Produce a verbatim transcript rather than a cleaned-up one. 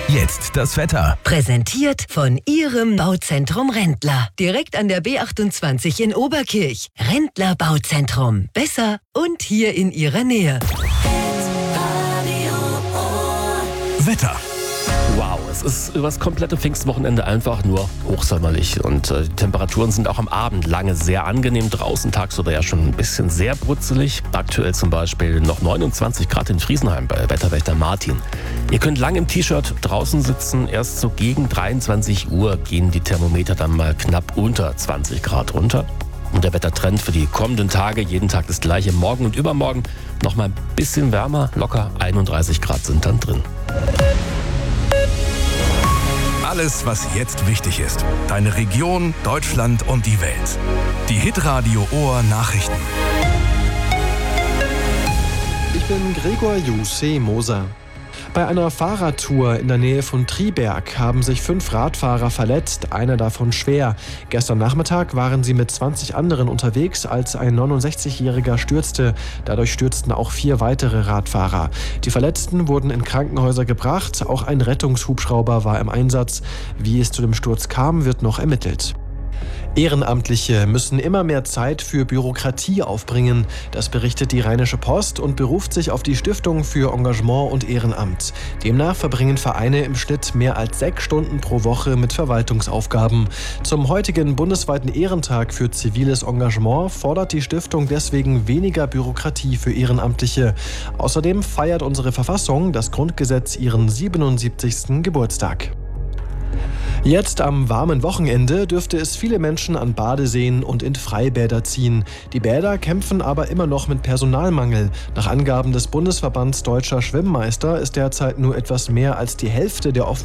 Jetzt das Wetter. Präsentiert von Ihrem Bauzentrum Rendler. Direkt an der B achtundzwanzig in Oberkirch. Rendler Bauzentrum. Besser und hier in Ihrer Nähe. Wetter. Wow, es ist über das komplette Pfingstwochenende einfach nur hochsommerlich und äh, die Temperaturen sind auch am Abend lange sehr angenehm draußen, tagsüber ja schon ein bisschen sehr brutzelig. Aktuell zum Beispiel noch neunundzwanzig Grad in Friesenheim bei Wetterwächter Martin. Ihr könnt lang im T-Shirt draußen sitzen, erst so gegen dreiundzwanzig Uhr gehen die Thermometer dann mal knapp unter zwanzig Grad runter. Und der Wettertrend für die kommenden Tage, jeden Tag das gleiche, morgen und übermorgen noch mal ein bisschen wärmer, locker einunddreißig Grad sind dann drin. Alles, was jetzt wichtig ist. Deine Region, Deutschland und die Welt. Die Hitradio Ohr Nachrichten. Ich bin Gregor Jussi Moser. Bei einer Fahrradtour in der Nähe von Triberg haben sich fünf Radfahrer verletzt, einer davon schwer. Gestern Nachmittag waren sie mit zwanzig anderen unterwegs, als ein neunundsechzigjähriger stürzte. Dadurch stürzten auch vier weitere Radfahrer. Die Verletzten wurden in Krankenhäuser gebracht, auch ein Rettungshubschrauber war im Einsatz. Wie es zu dem Sturz kam, wird noch ermittelt. Ehrenamtliche müssen immer mehr Zeit für Bürokratie aufbringen. Das berichtet die Rheinische Post und beruft sich auf die Stiftung für Engagement und Ehrenamt. Demnach verbringen Vereine im Schnitt mehr als sechs Stunden pro Woche mit Verwaltungsaufgaben. Zum heutigen bundesweiten Ehrentag für ziviles Engagement fordert die Stiftung deswegen weniger Bürokratie für Ehrenamtliche. Außerdem feiert unsere Verfassung, das Grundgesetz, ihren siebenundsiebzigsten Geburtstag. Jetzt am warmen Wochenende dürfte es viele Menschen an Badeseen und in Freibäder ziehen. Die Bäder kämpfen aber immer noch mit Personalmangel. Nach Angaben des Bundesverbands Deutscher Schwimmmeister ist derzeit nur etwas mehr als die Hälfte der offenen